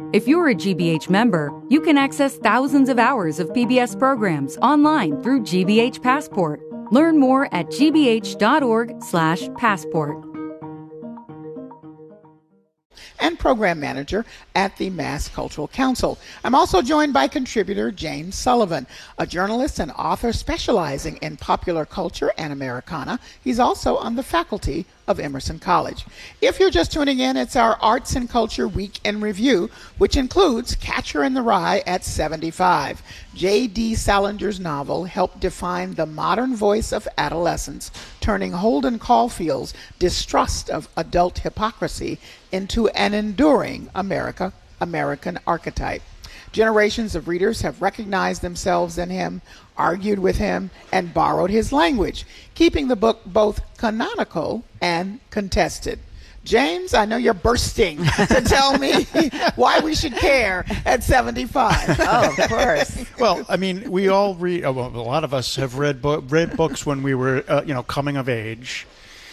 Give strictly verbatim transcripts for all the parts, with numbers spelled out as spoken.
If you're a G B H member, you can access thousands of hours of P B S programs online through G B H Passport. Learn more at gbh.org slash passport. And program manager at the Mass Cultural Council. I'm also joined by contributor James Sullivan, a journalist and author specializing in popular culture and Americana. He's also on the faculty of Emerson College. If you're just tuning in, it's our Arts and Culture Week in Review, which includes Catcher in the Rye at seventy-five. J D. Salinger's novel helped define the modern voice of adolescence, turning Holden Caulfield's distrust of adult hypocrisy into an enduring America, American archetype. Generations of readers have recognized themselves in him, argued with him, and borrowed his language, keeping the book both canonical and contested. James, I know you're bursting to tell me why we should care at seventy-five. Oh, of course. Well, I mean, we all read, well, a lot of us have read, bo- read books when we were, uh, you know, coming of age,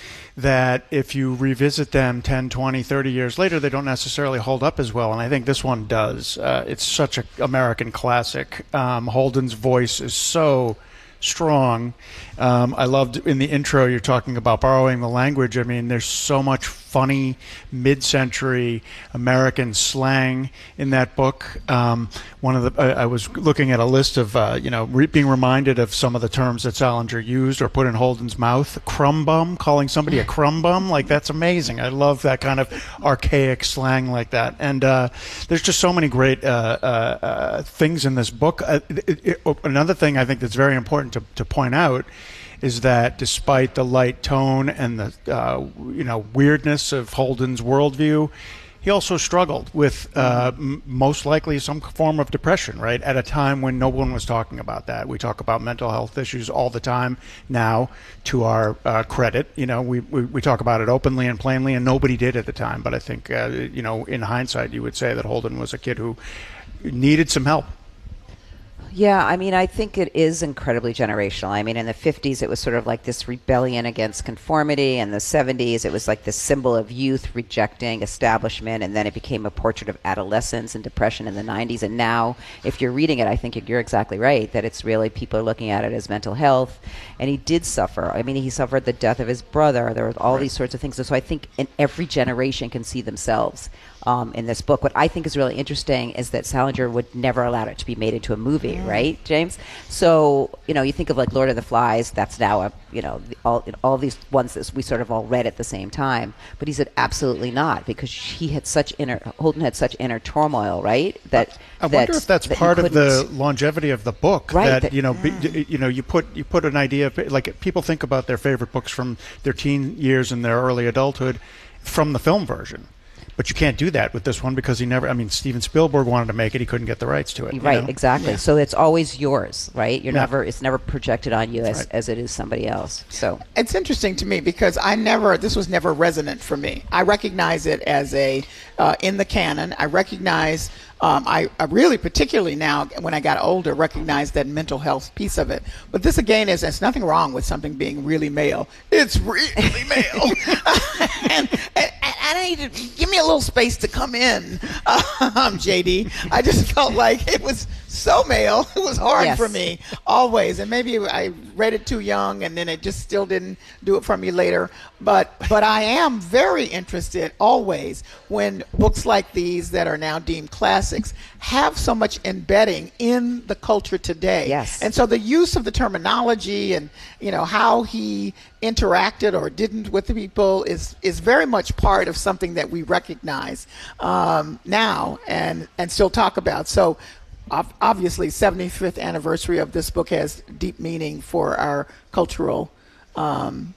that if you revisit them ten, twenty, thirty years later, they don't necessarily hold up as well. And I think this one does. Uh, it's such an American classic. Um, Holden's voice is so strong. Um, I loved in the intro you're talking about borrowing the language. I mean, there's so much funny mid-century American slang in that book. Um, one of the I, I was looking at a list of uh, you know re- being reminded of some of the terms that Salinger used or put in Holden's mouth. Crumb bum, calling somebody a crumb bum, like that's amazing. I love that kind of archaic slang like that. And uh, there's just so many great uh, uh, uh, things in this book. Uh, it, it, another thing I think that's very important to, to point out is that despite the light tone and the uh, you know weirdness of Holden's worldview, he also struggled with uh, m- most likely some form of depression, right? At a time when no one was talking about that. We talk about mental health issues all the time now, to our uh, credit. You know, we, we we talk about it openly and plainly, and nobody did at the time. But I think, uh, you know, in hindsight, you would say that Holden was a kid who needed some help. Yeah, I mean, I think it is incredibly generational. I mean, in the fifties, it was sort of like this rebellion against conformity. In the seventies, it was like this symbol of youth rejecting establishment. And then it became a portrait of adolescence and depression in the nineties. And now, if you're reading it, I think you're exactly right, that it's really, people are looking at it as mental health. And he did suffer. I mean, he suffered the death of his brother. There were all right. these sorts of things. And so I think in every generation can see themselves Um, in this book. What I think is really interesting is that Salinger would never allow it to be made into a movie, mm. right, James? So, you know, you think of like Lord of the Flies, that's now a, you know, the, all all these ones that we sort of all read at the same time. But he said absolutely not, because he had such inner, Holden had such inner turmoil, right? That I, I that, wonder if that's that part of the longevity of the book. Right, that, that, you know, mm. be, you know, you put you put an idea of, like, people think about their favorite books from their teen years and their early adulthood from the film version. But you can't do that with this one, because he never, I mean, Steven Spielberg wanted to make it. He couldn't get the rights to it. Right, you know? exactly. Yeah. So it's always yours, right? You're yeah. never, it's never projected on you as, right. as it is somebody else. So it's interesting to me, because I never, this was never resonant for me. I recognize it as a, uh, in the canon. I recognize, um, I, I really, particularly now when I got older, recognized that mental health piece of it. But this again is, there's nothing wrong with something being really male. It's really male. and, and, and I need to give me a little space to come in, um, J D. I just felt like it was so male. It was hard yes. for me always, and maybe I read it too young, and then it just still didn't do it for me later. But but I am very interested always when books like these that are now deemed classics have so much embedding in the culture today. Yes. And so the use of the terminology and, you know, how he interacted or didn't with the people is is very much part of something that we recognize um, now and and still talk about. So obviously, seventy-fifth anniversary of this book has deep meaning for our cultural um,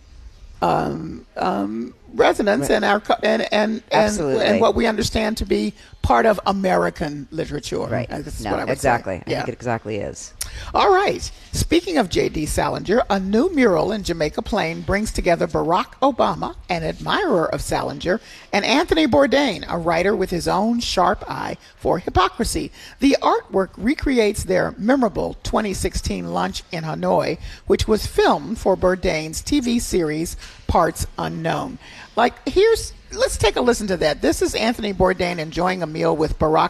um, um, resonance right. and our and and and, and what we understand to be part of American literature. Right. That's no, what I would exactly. say. I Yeah. think it exactly is. All right. Speaking of J D. Salinger, a new mural in Jamaica Plain brings together Barack Obama, an admirer of Salinger, and Anthony Bourdain, a writer with his own sharp eye for hypocrisy. The artwork recreates their memorable twenty sixteen lunch in Hanoi, which was filmed for Bourdain's T V series Parts Unknown. Like, here's, let's take a listen to that. This is Anthony Bourdain enjoying a meal with Barack